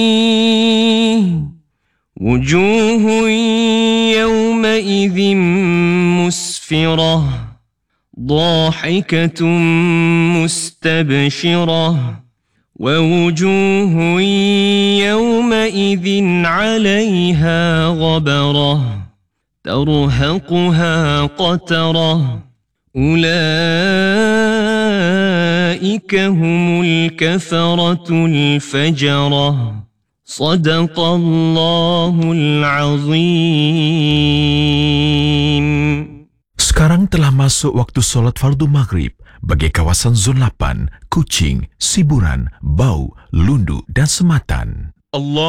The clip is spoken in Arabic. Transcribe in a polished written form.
وجوه يومئذ مسفرة ضاحكة مستبشرة ووجوه يومئذ عليها غبرة ترهقها قترة أولئك هم الكفرة الفجرة صدق الله العظيم. Sekarang telah masuk waktu solat fardu maghrib bagi kawasan Zon 8, Kuching, Siburan, Bau, Lundu dan Sematan. Allah